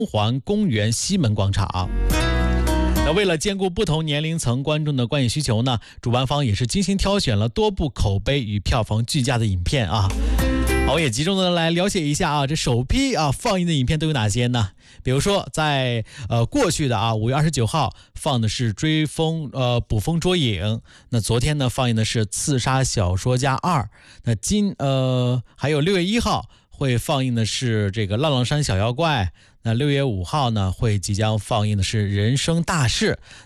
环公园西门广场。那为了兼顾不同年龄层观众的观影需求呢，主办方也是精心挑选了多部口碑与票房俱佳的影片啊。我也集中的来了解一下啊，这首批放映的影片都有哪些呢？比如说在过去的5月29号放的是捕风捉影，那昨天呢放映的是刺杀小说家2，那还有6月1号会放映的是这个浪浪山小妖怪，那6月5号呢会即将放映的是人生大事，